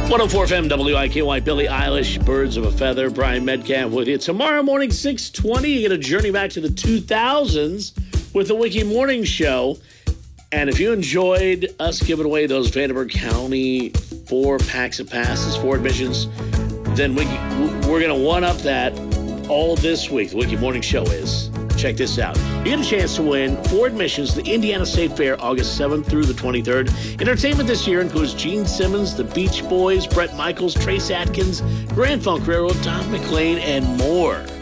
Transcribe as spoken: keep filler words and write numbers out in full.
one oh four F M, W I K Y, Billie Eilish, Birds of a Feather, Brian Medcamp with you. Tomorrow morning, six twenty, you get a journey back to the two thousands with the Wiki Morning Show. And if you enjoyed us giving away those Vanderburgh County four packs of passes, four admissions, then we, we're going to one-up that all this week. The Wiki Morning Show is. Check this out. You get a chance to win four admissions to the Indiana State Fair, August seventh through the twenty-third. Entertainment this year includes Gene Simmons, the Beach Boys, Bret Michaels, Trace Atkins, Grand Funk Railroad, Don McLean, and more.